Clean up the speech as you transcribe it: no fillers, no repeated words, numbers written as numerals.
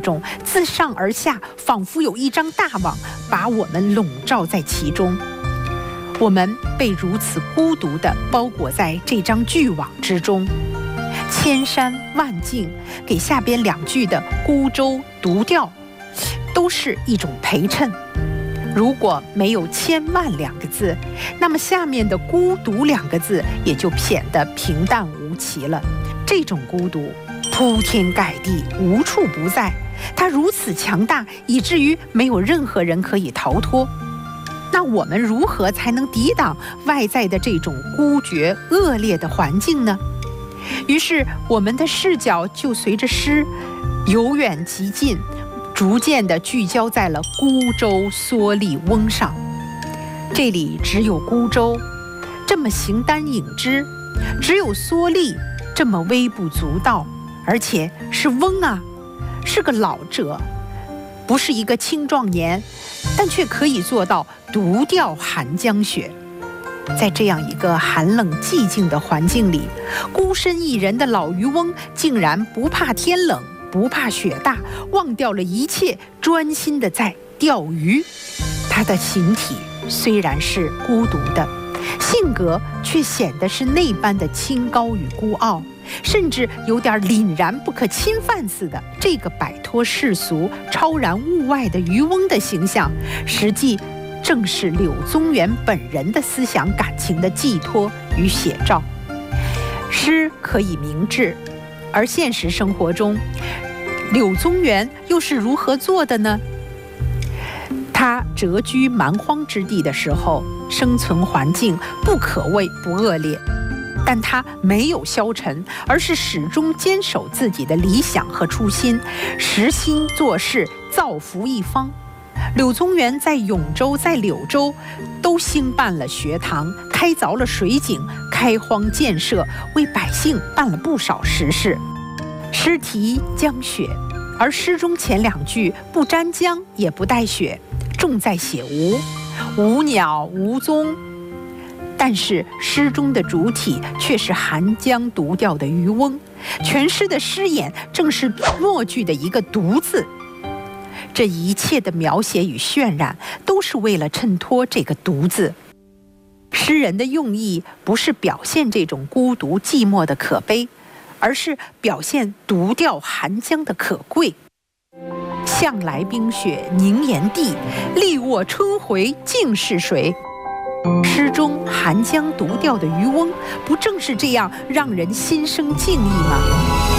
中，自上而下，仿佛有一张大网把我们笼罩在其中。我们被如此孤独地包裹在这张巨网之中，千山万径给下边2句的孤舟独钓都是一种陪衬。如果没有千万2个字，那么下面的孤独2个字也就显得平淡无奇了。这种孤独铺天盖地，无处不在，它如此强大，以至于没有任何人可以逃脱。那我们如何才能抵挡外在的这种孤绝恶劣的环境呢？于是我们的视角就随着诗由远及近，逐渐地聚焦在了孤舟蓑笠翁上。这里只有孤舟这么形单影只，只有蓑笠这么微不足道，而且是翁啊，是个老者，不是一个青壮年，但却可以做到独钓寒江雪。在这样一个寒冷寂静的环境里，孤身一人的老渔翁竟然不怕天冷，不怕雪大，忘掉了一切，专心地在钓鱼。他的形体虽然是孤独的，性格却显得是那般的清高与孤傲，甚至有点凛然不可侵犯似的。这个摆脱世俗、超然物外的渔翁的形象，实际正是柳宗元本人的思想感情的寄托与写照。诗可以明志，而现实生活中，柳宗元又是如何做的呢？他谪居蛮荒之地的时候，生存环境不可谓不恶劣，但他没有消沉，而是始终坚守自己的理想和初心，实心做事，造福一方。柳宗元在永州、在柳州都兴办了学堂，开凿了水井，开荒建设，为百姓办了不少实事。诗题江雪，而诗中前2句不沾江也不带雪，重在写无鸟无踪。但是诗中的主体却是寒江独钓的渔翁，全诗的诗眼正是末句的一个独字。这一切的描写与渲染都是为了衬托这个独字。诗人的用意不是表现这种孤独寂寞的可悲，而是表现独钓寒江的可贵。向来冰雪凝岩地，力握春回竟是谁？诗中寒江独钓的渔翁，不正是这样让人心生敬意吗？